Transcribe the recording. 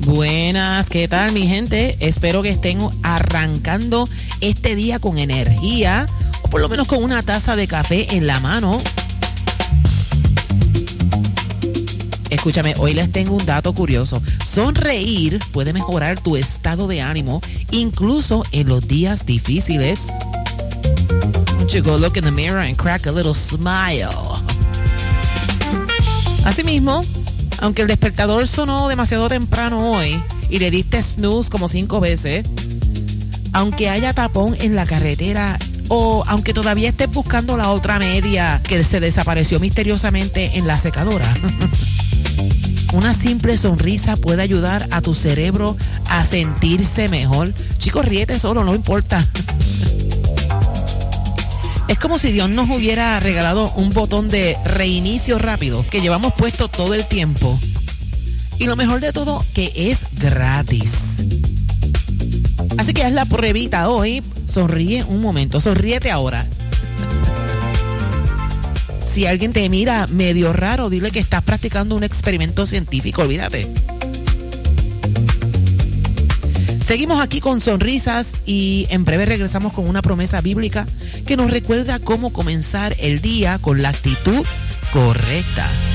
Buenas, ¿qué tal mi gente? Espero que estén arrancando este día con energía o por lo menos con una taza de café en la mano. Escúchame, hoy les tengo un dato curioso. Sonreír puede mejorar tu estado de ánimo, incluso en los días difíciles. Why don't you go look in the mirror and crack a little smile? Asimismo, aunque el despertador sonó demasiado temprano hoy y le diste snooze como 5 veces, aunque haya tapón en la carretera o aunque todavía estés buscando la otra media que se desapareció misteriosamente en la secadora, una simple sonrisa puede ayudar a tu cerebro a sentirse mejor. Chicos, ríete solo, no importa. Es como si Dios nos hubiera regalado un botón de reinicio rápido que llevamos puesto todo el tiempo. Y lo mejor de todo, que es gratis. Así que haz la pruebita hoy. Sonríe un momento, sonríete ahora. Si alguien te mira medio raro, dile que estás practicando un experimento científico, olvídate. Seguimos aquí con sonrisas y en breve regresamos con una promesa bíblica que nos recuerda cómo comenzar el día con la actitud correcta.